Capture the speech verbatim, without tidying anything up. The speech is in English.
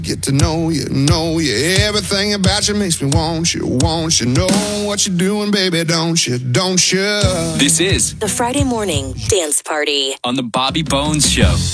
Get to know you, know you. Everything about you makes me want you, want you. Know what you're doing, baby, don't you, don't you? This is The Friday Morning Dance Party on the Bobby Bones Show.